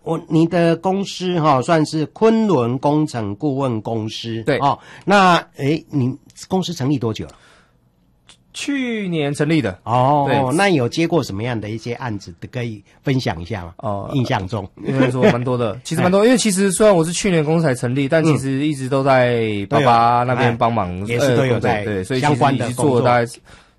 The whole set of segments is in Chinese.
你的公司算是昆仑工程顾问公司， 对那你公司成立多久了？ 去年成立的那有接过什么样的一些案子可以分享一下吗？印象中因为说蛮多的，其实蛮多，因为其实虽然我是去年公司才成立，但其实一直都在爸爸那边帮忙， 也是都有在对，所以相关的其实做了大概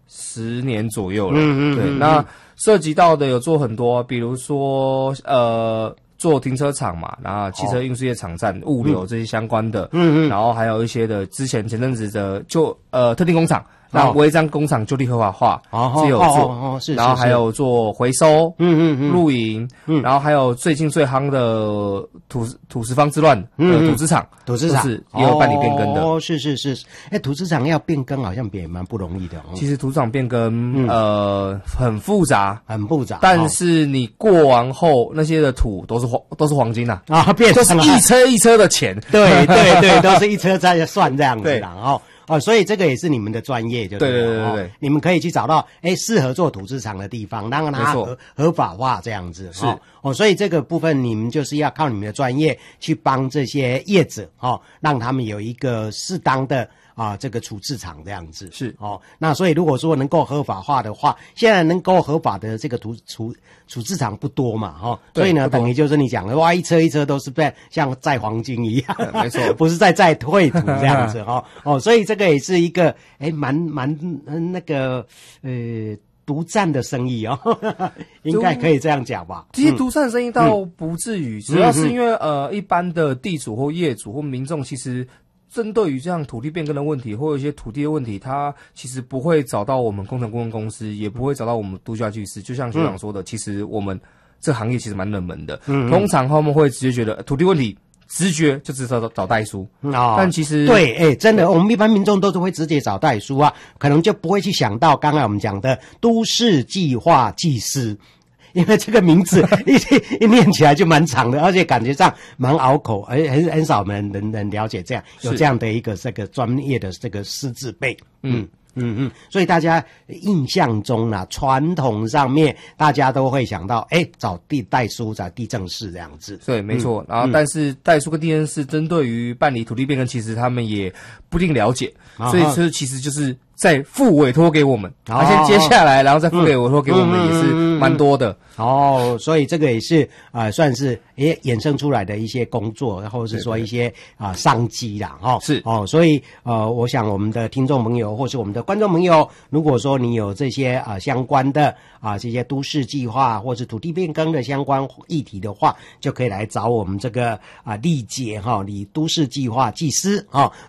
10年左右了。对，那涉及到的有做很多，比如说做停车场嘛，然后汽车运输业场站、物流这些相关的，然后还有一些的前阵子的特定工厂。那违章工厂就地合法化，这有做，然后还有做回收，露营，然后还有最近最夯的土石方之乱土资厂是也有办理变更的。 是，土资厂要变更好像也蛮不容易的。 其实土厂变更很复杂，但是你过完后那些的土都是黄金呐， 变成就是一车一车的钱， 对，都是一车在算这样子啦。所以这个也是你们的专业，就对， 你们可以去找到适合做土资厂的地方，让它合法化这样子。所以这个部分你们就是要靠你们的专业去帮这些业者让他们有一个适当的这个处置场这样子是那所以如果说能够合法化的话，现在能够合法的这个处置场不多嘛所以呢等于就是你讲的一车一车都是像载黄金一样， 没错， 不是在绘土这样子所以这个也是一个蛮那个独占的生意应该可以这样讲吧。 其实独占生意倒不至于，主要是因为一般的地主或业主或民众其实针对于这样土地变更的问题，或有一些土地的问题，他其实不会找到我们工程顾问公司，也不会找到我们都价技师。就像学长说的，其实我们这行业其实蛮冷门的，通常他们会直接觉得土地问题，直觉就只找代书但其实对，真的，我们一般民众都是会直接找代书可能就不会去想到刚才我们讲的都市计划技师。因为这个名字一念起来就蛮长的，而且感觉上蛮拗口，很少人了解这样有这样的一个这个专业的这个师字辈。所以大家印象中传统上面大家都会想到找代书找地政士这样子。 对，没错。然后但是代书跟地政士针对于办理土地变更，其实他们也不一定了解，所以这其实就是再付委托给我们，先接下来然后再付给委托给我们，也是蛮多的。 所以这个也是算是衍生出来的一些工作，或者是说一些商机啦是所以我想我们的听众朋友或是我们的观众朋友，如果说你有这些相关的这些都市计划或是土地变更的相关议题的话，就可以来找我们这个历届都市计划技师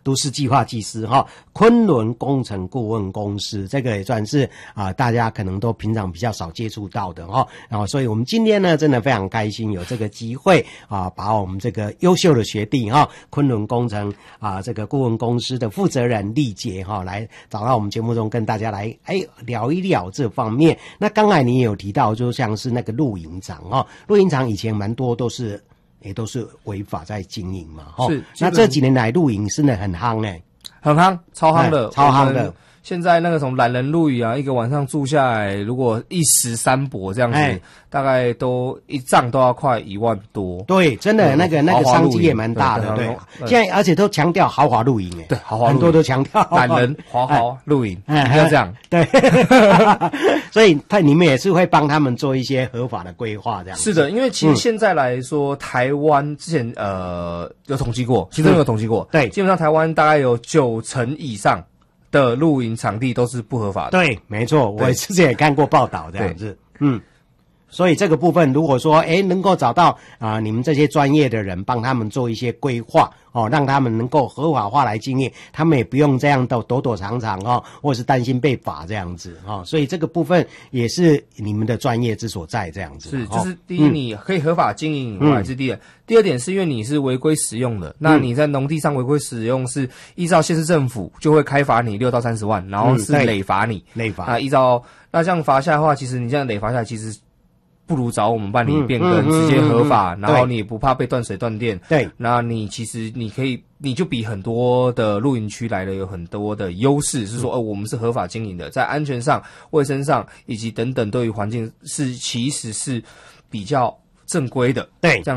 昆仑工程顾问公司，这个也算是大家可能都平常比较少接触到的所以我们今天呢真的非常开心有这个机会把我们这个优秀的学弟昆仑工程这个顾问公司的负责人历届来找到我们节目中跟大家来聊一聊这方面。那刚才你也有提到就像是那个露营场露营场以前蛮多也都是违法在经营嘛是。 那这几年来露营真的很夯很夯，超夯的， 超夯的。 现在那个什么懒人露营一个晚上住下来，如果一时三博这样子，大概都一帐都要快1万多。 对，真的那个商机也蛮大的。对，现在而且都强调豪华露营对，豪华露营很多都强调懒人豪华露营，要这样。 对，所以你们也是会帮他们做一些合法的规划这样子。 是的，因为其实现在来说，台湾之前有统计过，其实有统计过， 对， 基本上台湾大概有90%以上的露营场地都是不合法的。 对，没错，我之前也看过报道这样子。所以这个部分如果说能够找到你们这些专业的人帮他们做一些规划让他们能够合法化来经营，他们也不用这样的躲躲藏藏或是担心被罚这样子所以这个部分也是你们的专业之所在这样子。 是，就是第一你可以合法经营以外是第一，第二点是因为你是违规使用的，那你在农地上违规使用是依照县市政府就会开罚你6到30万，然后是累罚你， 累罚依照那这样罚下来的话，其实你这样累罚下来其实不如找我们办理变更，直接合法，然后你也不怕被断水断电。 对， 那你其实你就比很多的露营区来的有很多的优势，是说我们是合法经营的，在安全上、卫生上以及等等对于环境其实是比较正规的。 对， 这样